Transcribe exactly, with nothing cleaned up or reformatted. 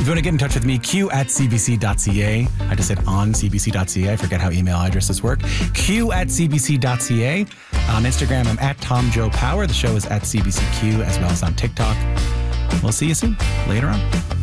you want to get in touch with me, q at c b c dot c a. I just said on c b c dot c a. I forget how email addresses work. q at c b c dot c a. On Instagram, I'm at Tom Joe Power. The show is at C B C Q, as well as on TikTok. We'll see you soon. Later on.